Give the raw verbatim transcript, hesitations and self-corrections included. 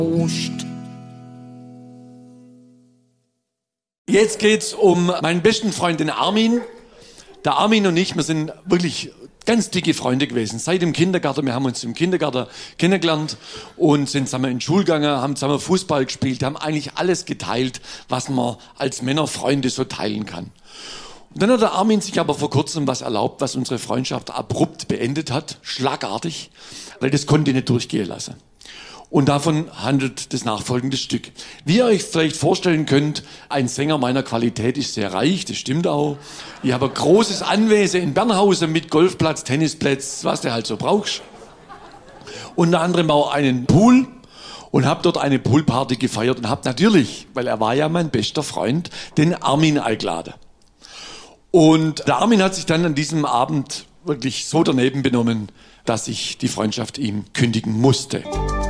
Jetzt geht's um meinen besten Freund, den Armin. Der Armin und ich, wir sind wirklich ganz dicke Freunde gewesen. Seit dem Kindergarten, wir haben uns im Kindergarten kennengelernt und sind zusammen in die Schule gegangen, haben zusammen Fußball gespielt, haben eigentlich alles geteilt, was man als Männerfreunde so teilen kann. Und dann hat der Armin sich aber vor kurzem was erlaubt, was unsere Freundschaft abrupt beendet hat, schlagartig, weil das konnte nicht durchgehen lassen. Und davon handelt das nachfolgende Stück. Wie ihr euch vielleicht vorstellen könnt, ein Sänger meiner Qualität ist sehr reich, das stimmt auch. Ich habe ein großes Anwesen in Bernhausen mit Golfplatz, Tennisplatz, was du halt so brauchst. Unter anderem auch einen Pool und habe dort eine Poolparty gefeiert und habe natürlich, weil er war ja mein bester Freund, den Armin eingeladen. Und der Armin hat sich dann an diesem Abend wirklich so daneben benommen, dass ich die Freundschaft ihm kündigen musste.